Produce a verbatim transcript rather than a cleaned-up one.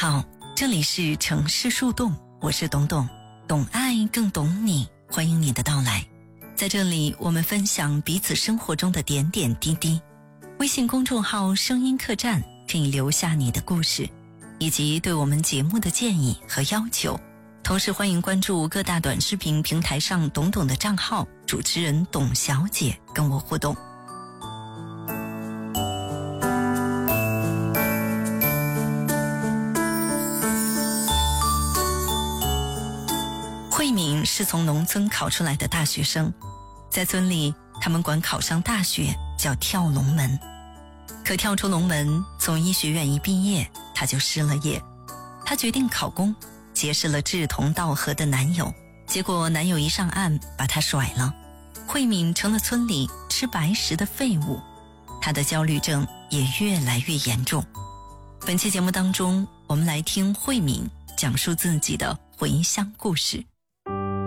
好，这里是城市树洞，我是董董，懂爱更懂你，欢迎你的到来。在这里我们分享彼此生活中的点点滴滴。微信公众号声音客栈可以留下你的故事以及对我们节目的建议和要求，同时欢迎关注各大短视频平台上董董的账号，主持人董小姐跟我互动。慧敏是从农村考出来的大学生，在村里他们管考上大学叫跳龙门。可跳出龙门，从医学院一毕业他就失了业。他决定考公，结识了志同道合的男友，结果男友一上岸把他甩了。慧敏成了村里吃白食的废物，她的焦虑症也越来越严重。本期节目当中，我们来听慧敏讲述自己的回乡故事。